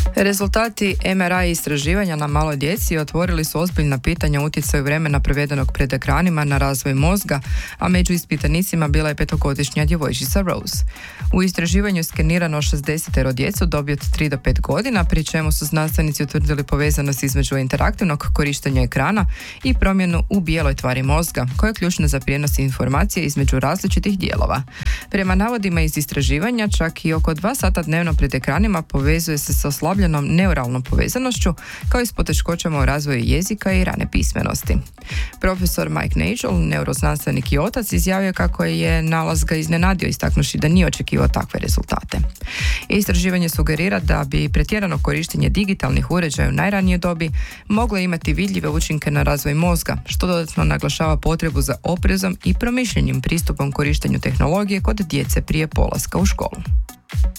Rezultati MRI istraživanja na maloj djeci otvorili su ozbiljna pitanja o utjecaju vremena provedenog pred ekranima na razvoj mozga, a među ispitanicima bila je 5-godišnja djevojčica Rose. U istraživanju skenirano 60 djece u dobi od 3 do 5 godina, pri čemu su znanstvenici utvrdili povezanost između interaktivnog korištenja ekrana i promjenu u bijeloj tvari mozga, koja je ključna za prijenos informacije između različitih dijelova. Prema navodima iz istraživanja, čak i oko 2 sata dnevno pred ekranima povezuje se sa oslabljenom neuralnom povezanošću, kao i s poteškoćama u razvoju jezika i rane pismenosti. Profesor Mike Nagel, neuroznanstvenik i otac, izjavio kako je nalaz ga iznenadio, istaknuši da nije očekivao takve rezultate. Istraživanje sugerira da bi pretjerano korištenje digitalnih uređaja u najranijoj dobi moglo imati vidljive učinke na razvoj mozga, što dodatno naglašava potrebu za oprezom i promišljenim pristupom korištenju tehnologije kod djece prije polaska u školu.